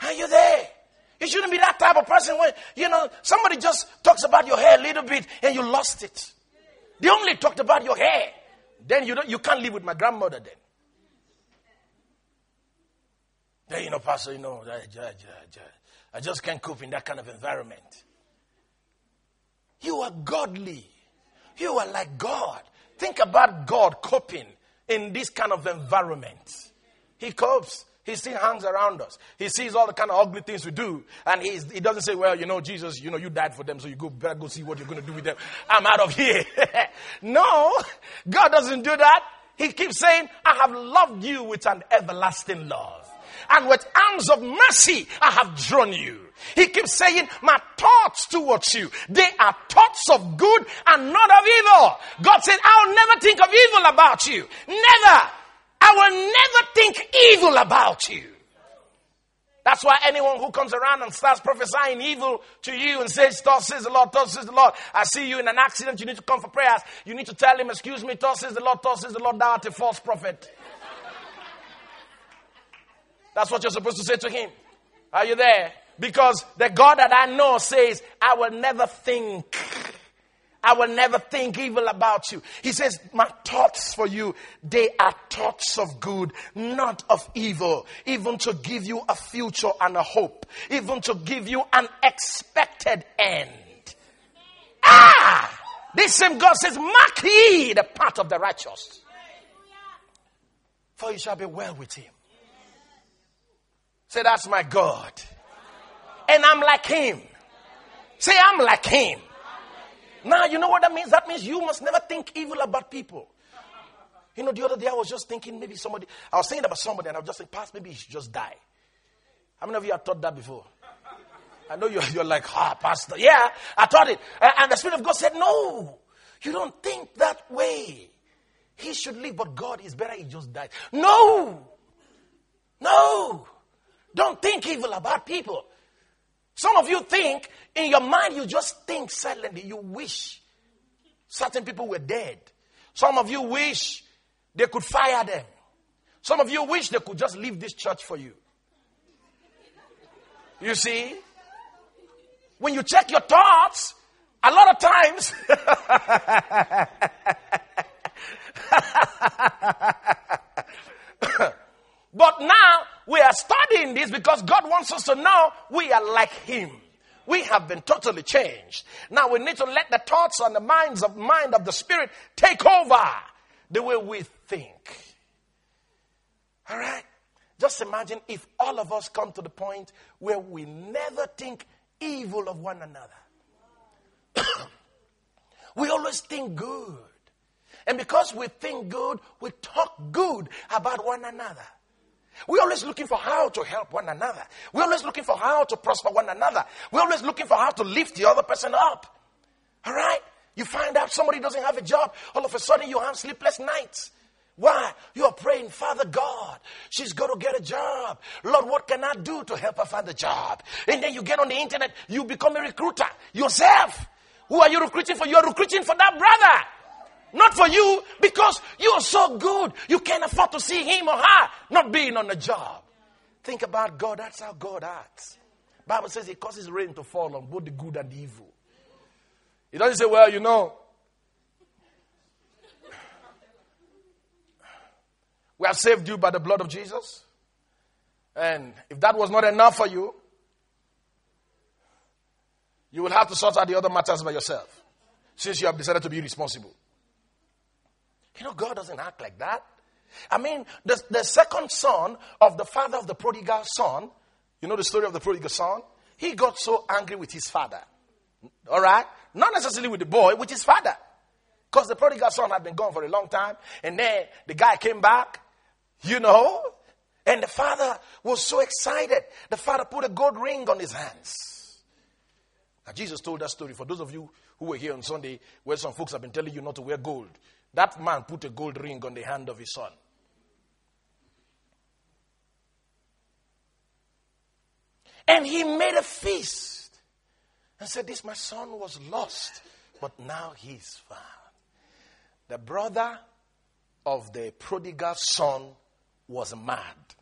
Are you there? You shouldn't be that type of person when, somebody just talks about your hair a little bit and you lost it. They only talked about your hair. Then you can't live with my grandmother then. Then, Pastor, I just can't cope in that kind of environment. You are godly. You are like God. Think about God coping in this kind of environment. He copes. He still hangs around us. He sees all the kind of ugly things we do. And he doesn't say, well, Jesus, you died for them, so you better go see what you're going to do with them. I'm out of here. No, God doesn't do that. He keeps saying, I have loved you with an everlasting love. And with arms of mercy, I have drawn you. He keeps saying, my thoughts towards you, they are thoughts of good and not of evil. God said, I'll never think of evil about you. Never. I will never think evil about you. That's why anyone who comes around and starts prophesying evil to you and says, thus says the Lord, I see you in an accident, you need to come for prayers. You need to tell him, excuse me, thus says the Lord, thou art a false prophet. That's what you're supposed to say to him. Are you there? Because the God that I know says, I will never think evil about you. He says, my thoughts for you, they are thoughts of good, not of evil. Even to give you a future and a hope. Even to give you an expected end. This same God says, mark ye the path of the righteous, for you shall be well with him. Say, that's my God. And I'm like him. Say, I'm like him. Now, you know what that means? That means you must never think evil about people. The other day I was just thinking I was saying about somebody and I was just saying, Pastor, maybe he should just die. How many of you have thought that before? I know you're like, Pastor. Yeah, I thought it. And the Spirit of God said, no, you don't think that way. He should live, but God is better he just died. No. Don't think evil about people. Some of you think, in your mind, you just think silently. You wish certain people were dead. Some of you wish they could fire them. Some of you wish they could just leave this church for you. You see? When you check your thoughts, a lot of times... But now, we are studying this because God wants us to know we are like him. We have been totally changed. Now we need to let the thoughts and the mind of the Spirit take over the way we think. All right? Just imagine if all of us come to the point where we never think evil of one another. We always think good. And because we think good, we talk good about one another. We're always looking for how to help one another. We're always looking for how to prosper one another. We're always looking for how to lift the other person up. All right? You find out somebody doesn't have a job. All of a sudden you have sleepless nights. Why? You are praying, Father God, she's going to get a job. Lord, what can I do to help her find a job? And then you get on the internet, you become a recruiter yourself. Who are you recruiting for? You're recruiting for that brother. Not for you, because you are so good. You can't afford to see him or her not being on the job. Think about God. That's how God acts. Bible says he causes rain to fall on both the good and the evil. He doesn't say, well, we have saved you by the blood of Jesus. And if that was not enough for you, you will have to sort out the other matters by yourself, since you have decided to be responsible. God doesn't act like that. I mean, the second son of the father of the prodigal son, you know the story of the prodigal son? He got so angry with his father. All right? Not necessarily with the boy, with his father. Because the prodigal son had been gone for a long time. And then the guy came back, and the father was so excited. The father put a gold ring on his hands. Now, Jesus told that story for those of you who were here on Sunday, where some folks have been telling you not to wear gold. That man put a gold ring on the hand of his son. And he made a feast and said, this my son was lost, but now he's found. The brother of the prodigal son was mad.